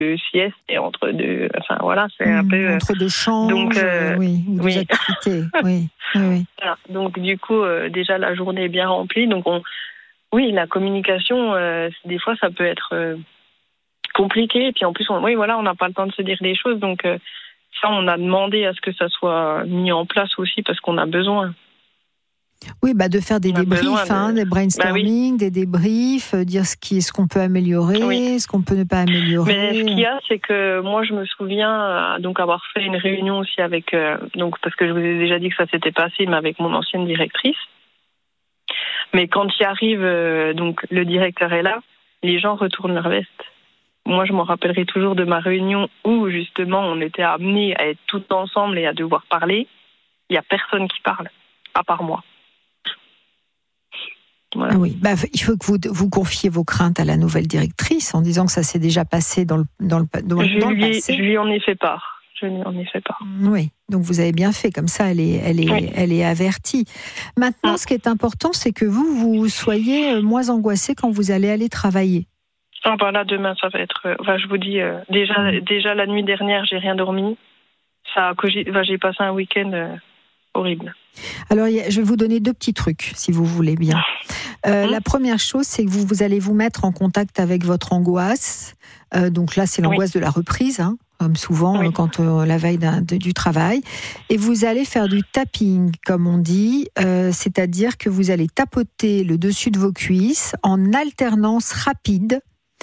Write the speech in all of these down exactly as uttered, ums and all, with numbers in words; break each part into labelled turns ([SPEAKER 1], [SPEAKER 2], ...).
[SPEAKER 1] deux siestes et entre deux, enfin voilà, c'est
[SPEAKER 2] mmh,
[SPEAKER 1] un peu
[SPEAKER 2] entre deux changes, donc, euh, oui, ou deux
[SPEAKER 1] oui.
[SPEAKER 2] activités, oui, oui, oui.
[SPEAKER 1] Voilà. Donc du coup, euh, déjà la journée est bien remplie, donc on, oui, la communication, euh, des fois ça peut être euh, compliqué, et puis en plus, on, oui, voilà, on n'a pas le temps de se dire des choses, donc euh, ça, on a demandé à ce que ça soit mis en place aussi parce qu'on a besoin.
[SPEAKER 2] Oui, bah de faire des débriefs, de... hein, des brainstorming, bah oui. des débriefs, euh, dire ce qui est ce qu'on peut améliorer, oui. ce qu'on peut ne pas améliorer.
[SPEAKER 1] Mais ce qu'il y a, c'est que moi, je me souviens euh, donc avoir fait une réunion aussi avec, euh, donc parce que je vous ai déjà dit que ça s'était passé, mais avec mon ancienne directrice. Mais quand il arrive, euh, donc le directeur est là, les gens retournent leur veste. Moi, je me rappellerai toujours de ma réunion où justement on était amenés à être tous ensemble et à devoir parler. Il y a personne qui parle, à part moi. Voilà.
[SPEAKER 2] Ah oui, bah, il faut que vous, vous confiez vos craintes à la nouvelle directrice en disant que ça s'est déjà passé dans le, dans le, dans,
[SPEAKER 1] je
[SPEAKER 2] dans
[SPEAKER 1] lui,
[SPEAKER 2] le passé.
[SPEAKER 1] Je lui en ai fait part. Je lui en ai fait part.
[SPEAKER 2] Oui, donc vous avez bien fait, comme ça elle est, elle est, oui. elle est avertie. Maintenant, mmh. ce qui est important, c'est que vous, vous soyez moins angoissé quand vous allez aller travailler.
[SPEAKER 1] Ah bah là, demain, ça va être... Enfin, je vous dis, euh, déjà, mmh. déjà la nuit dernière, j'ai rien dormi. Ça, j'ai, enfin, j'ai passé un week-end euh, horrible.
[SPEAKER 2] Alors, je vais vous donner deux petits trucs, si vous voulez bien. Euh, mmh. La première chose, c'est que vous, vous allez vous mettre en contact avec votre angoisse. Euh, donc là, c'est l'angoisse oui. de la reprise, hein, comme souvent oui. quand euh, la veille d'un, de, du travail. Et vous allez faire du tapping, comme on dit, euh, c'est-à-dire que vous allez tapoter le dessus de vos cuisses en alternance rapide.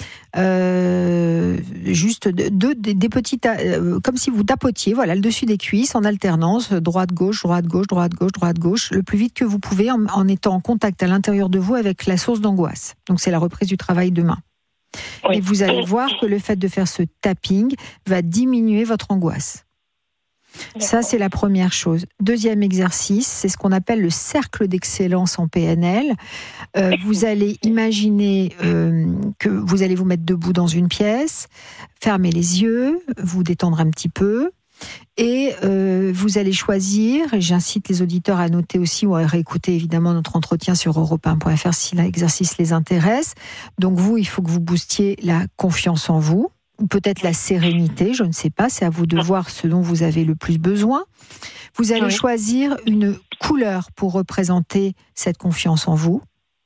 [SPEAKER 2] Euh, juste de, de, de, des petites, euh, comme si vous tapotiez, voilà, le dessus des cuisses en alternance, droite gauche, droite gauche, droite gauche, droite gauche, le plus vite que vous pouvez, en, en étant en contact à l'intérieur de vous avec la source d'angoisse. Donc c'est la reprise du travail demain. Oui. Et vous allez voir que le fait de faire ce tapping va diminuer votre angoisse. D'accord. Ça, c'est la première chose. Deuxième exercice, c'est ce qu'on appelle le cercle d'excellence en P N L. Euh, vous allez imaginer euh, que vous allez vous mettre debout dans une pièce, fermer les yeux, vous détendre un petit peu, et euh, vous allez choisir, et j'incite les auditeurs à noter aussi ou à réécouter évidemment notre entretien sur europe un point f r si l'exercice les intéresse. Donc vous, il faut que vous boostiez la confiance en vous, ou peut-être la sérénité, je ne sais pas, c'est à vous de voir ce dont vous avez le plus besoin. Vous allez oui. choisir une couleur pour représenter cette confiance en vous.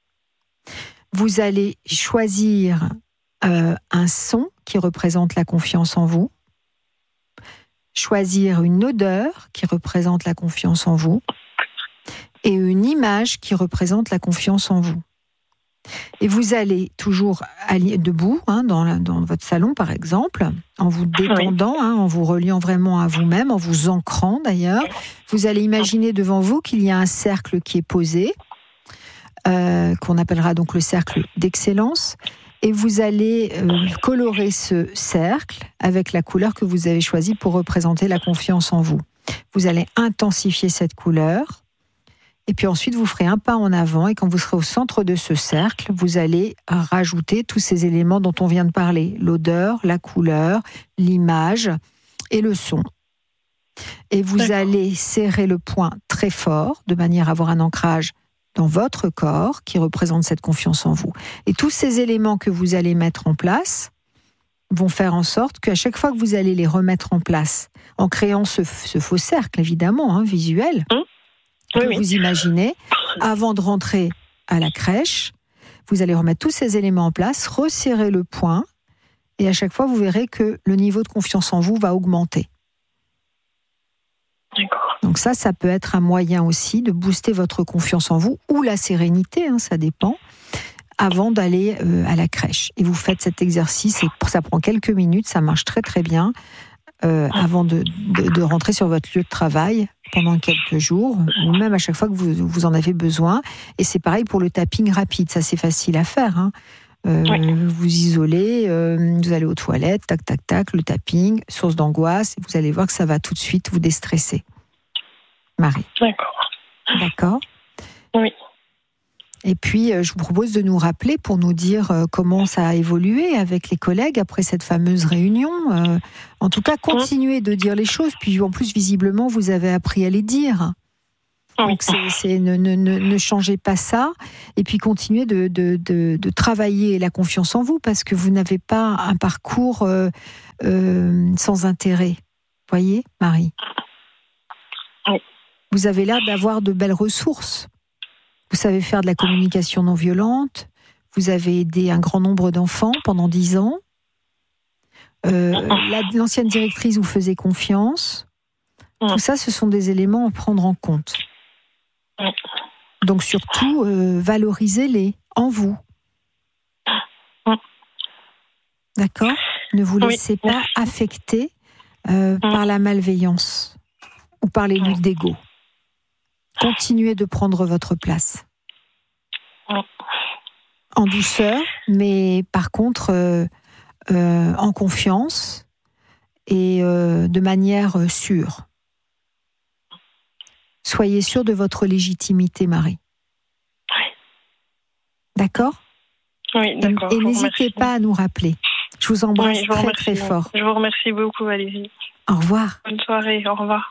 [SPEAKER 2] Vous allez choisir euh, un son qui représente la confiance en vous. Choisir une odeur qui représente la confiance en vous. Et une image qui représente la confiance en vous. Et vous allez toujours aller debout, hein, dans, la, dans votre salon par exemple, en vous détendant, hein, en vous reliant vraiment à vous-même, en vous ancrant d'ailleurs. Vous allez imaginer devant vous qu'il y a un cercle qui est posé, euh, qu'on appellera donc le cercle d'excellence, et vous allez euh, colorer ce cercle avec la couleur que vous avez choisie pour représenter la confiance en vous. Vous allez intensifier cette couleur. Et puis ensuite, vous ferez un pas en avant et quand vous serez au centre de ce cercle, vous allez rajouter tous ces éléments dont on vient de parler. L'odeur, la couleur, l'image et le son. Et vous D'accord. allez serrer le poing très fort, de manière à avoir un ancrage dans votre corps qui représente cette confiance en vous. Et tous ces éléments que vous allez mettre en place vont faire en sorte qu'à chaque fois que vous allez les remettre en place, en créant ce, ce faux cercle, évidemment, hein, visuel, mmh. que oui, oui. vous imaginez, avant de rentrer à la crèche, vous allez remettre tous ces éléments en place, resserrer le poing, et à chaque fois, vous verrez que le niveau de confiance en vous va augmenter. D'accord. Donc ça, ça peut être un moyen aussi de booster votre confiance en vous, ou la sérénité, hein, ça dépend, avant d'aller euh, à la crèche. Et vous faites cet exercice, et ça prend quelques minutes, ça marche très très bien, euh, avant de, de, de rentrer sur votre lieu de travail, pendant quelques jours, ou même à chaque fois que vous, vous en avez besoin. Et c'est pareil pour le tapping rapide, ça c'est facile à faire. Hein. Euh, oui. Vous isolez, euh, vous allez aux toilettes, tac, tac, tac, le tapping, source d'angoisse, et vous allez voir que ça va tout de suite vous déstresser. Marie.
[SPEAKER 1] D'accord.
[SPEAKER 2] D'accord ?
[SPEAKER 1] Oui.
[SPEAKER 2] Et puis, je vous propose de nous rappeler pour nous dire comment ça a évolué avec les collègues après cette fameuse réunion. Euh, en tout cas, continuez de dire les choses. Puis, en plus, visiblement, vous avez appris à les dire.
[SPEAKER 1] Oui.
[SPEAKER 2] Donc, c'est, c'est, ne, ne, ne changez pas ça. Et puis, continuez de, de, de, de travailler la confiance en vous, parce que vous n'avez pas un parcours euh, euh, sans intérêt. Voyez, Marie ?
[SPEAKER 1] Oui.
[SPEAKER 2] Vous avez l'air d'avoir de belles ressources. Vous savez faire de la communication non violente. Vous avez aidé un grand nombre d'enfants pendant dix ans. Euh, la, l'ancienne directrice vous faisait confiance. Tout ça, ce sont des éléments à prendre en compte. Donc surtout, euh, valorisez-les en vous. D'accord ? Ne vous laissez oui. pas affecter euh, par la malveillance ou par les luttes d'ego. Continuez de prendre votre place. En douceur, mais par contre, euh, euh, en confiance et euh, de manière euh, sûre. Soyez sûre de votre légitimité, Marie.
[SPEAKER 1] Oui.
[SPEAKER 2] D'accord ?
[SPEAKER 1] Oui, d'accord.
[SPEAKER 2] Et, et n'hésitez pas à nous rappeler. Je vous embrasse oui, je vous très, très fort.
[SPEAKER 1] Je vous remercie beaucoup, Valérie.
[SPEAKER 2] Au revoir.
[SPEAKER 1] Bonne soirée, au revoir.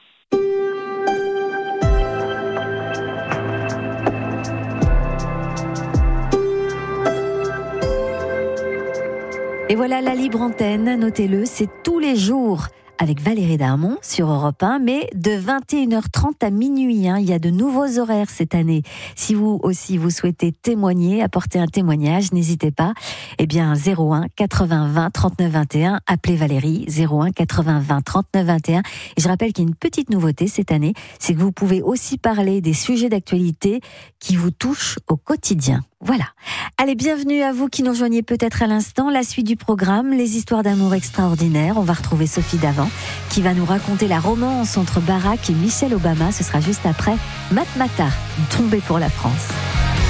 [SPEAKER 3] Et voilà la libre antenne, notez-le, c'est tous les jours avec Valérie Darmon sur Europe un, mais de vingt et une heures trente à minuit. Hein, il y a de nouveaux horaires cette année. Si vous aussi vous souhaitez témoigner, apporter un témoignage, n'hésitez pas. Eh bien, zéro un quatre-vingts vingt trente-neuf vingt et un, appelez Valérie, zéro un quatre-vingts vingt trente-neuf vingt et un. Et je rappelle qu'il y a une petite nouveauté cette année, c'est que vous pouvez aussi parler des sujets d'actualité qui vous touchent au quotidien. Voilà. Allez, bienvenue à vous qui nous rejoignez peut-être à l'instant. La suite du programme, les histoires d'amour extraordinaires. On va retrouver Sophie Davant qui va nous raconter la romance entre Barack et Michelle Obama. Ce sera juste après Matmata, tombé pour la France.